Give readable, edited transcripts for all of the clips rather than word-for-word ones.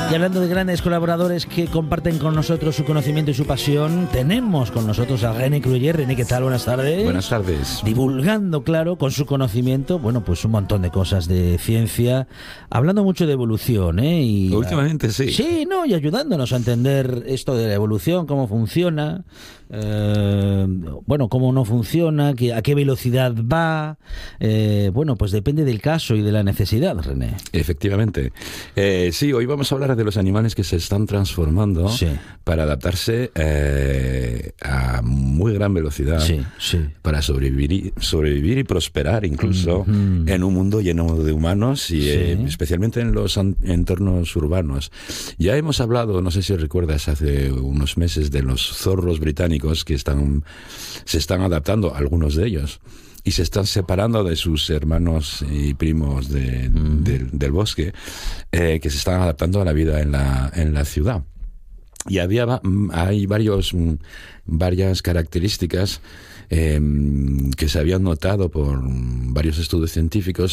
Y hablando de grandes colaboradores que comparten con nosotros su conocimiento y su pasión, tenemos con nosotros a René Cruyer. René, ¿qué tal? Buenas tardes. Buenas tardes. Divulgando, claro, con su conocimiento, bueno, pues un montón de cosas de ciencia, hablando mucho de evolución, ¿eh? Y, últimamente sí. Sí, ¿no? Y ayudándonos a entender esto de la evolución, cómo funciona, bueno, cómo no funciona, a qué velocidad va. Bueno, pues depende del caso y de la necesidad, René. Efectivamente. Sí, hoy vamos a hablar de los animales que se están transformando para adaptarse a muy gran velocidad, para sobrevivir y prosperar incluso en un mundo lleno de humanos y especialmente en los entornos urbanos. Ya hemos hablado, no sé si recuerdas, hace unos meses de los zorros británicos que se están adaptando, algunos de ellos, y se están separando de sus hermanos y primos del bosque, que se están adaptando a la vida en la ciudad. Y hay varias características que se habían notado por varios estudios científicos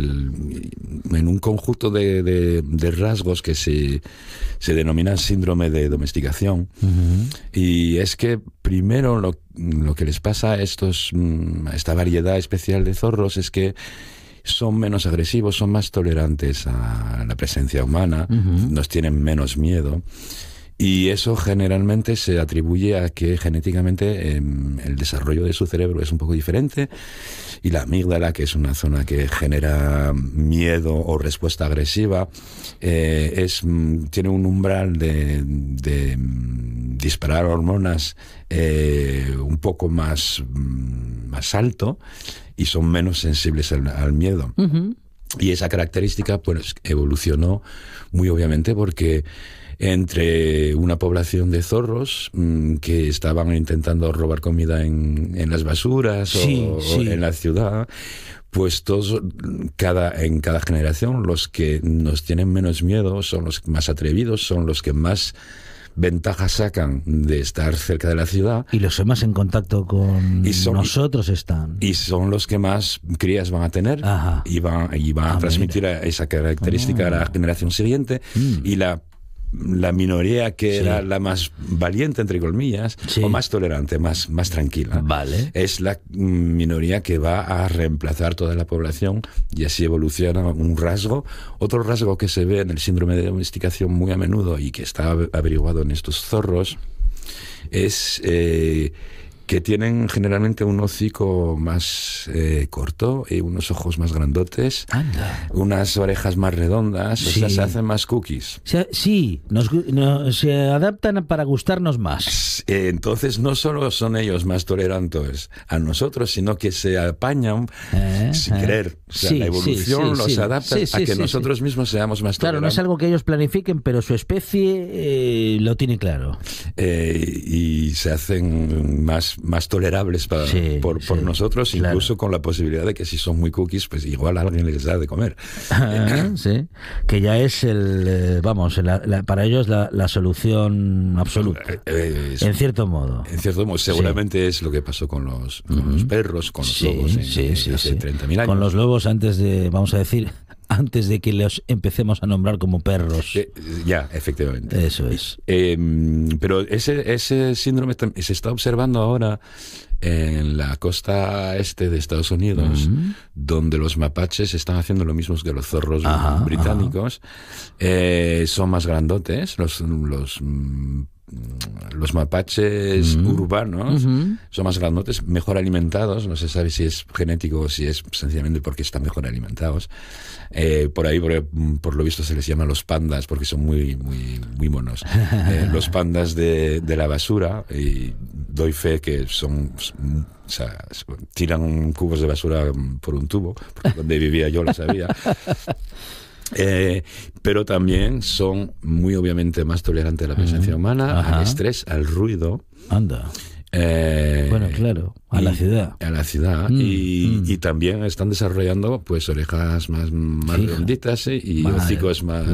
en un conjunto de rasgos que se denomina síndrome de domesticación. Y es que primero lo que les pasa a esta variedad especial de zorros es que son menos agresivos, son más tolerantes a la presencia humana, nos tienen menos miedo. Y eso generalmente se atribuye a que genéticamente el desarrollo de su cerebro es un poco diferente y la amígdala, que es una zona que genera miedo o respuesta agresiva, tiene un umbral de disparar hormonas un poco más alto y son menos sensibles al miedo. Y esa característica pues evolucionó muy obviamente porque entre una población de zorros que estaban intentando robar comida en las basuras o en la ciudad, pues en cada generación los que nos tienen menos miedo son los más atrevidos, son los que más ventajas sacan de estar cerca de la ciudad. Y los que más en contacto con nosotros están. Y son los que más crías van a tener. Y van a transmitir esa característica a la generación siguiente. Y la minoría que era la más valiente, entre comillas, o más tolerante, más tranquila, es la minoría que va a reemplazar toda la población y así evoluciona un rasgo. Otro rasgo que se ve en el síndrome de domesticación muy a menudo y que está averiguado en estos zorros es que tienen generalmente un hocico más corto y unos ojos más grandotes, unas orejas más redondas, o sea, se hacen más cookies. Se adaptan para gustarnos más. Entonces no solo son ellos más tolerantes a nosotros, sino que se apañan sin querer. O sea, la evolución los adapta a que nosotros mismos seamos más tolerantes. Claro, no es algo que ellos planifiquen, pero su especie lo tiene claro. Y se hacen más tolerables por nosotros, incluso con la posibilidad de que si son muy cookies, pues igual alguien les da de comer. Que ya es para ellos la solución absoluta. En cierto modo. Seguramente es lo que pasó con los perros, con los lobos hace 30.000 años. Con los lobos antes de que los empecemos a nombrar como perros. Ya, efectivamente. Eso es. Pero ese síndrome se está observando ahora en la costa este de Estados Unidos, donde los mapaches están haciendo lo mismo que los zorros británicos. Son más grandotes, los mapaches urbanos son más grandotes, mejor alimentados. No se sabe si es genético o si es sencillamente porque están mejor alimentados. Por ahí, por lo visto, se les llama los pandas porque son muy, muy, muy monos. Los pandas de la basura, y doy fe que tiran cubos de basura por un tubo, porque donde vivía yo lo sabía. Pero también son muy obviamente más tolerantes a la presencia humana, al estrés, al ruido. Bueno, claro, a la ciudad. Y también están desarrollando pues orejas más redonditas y hocicos más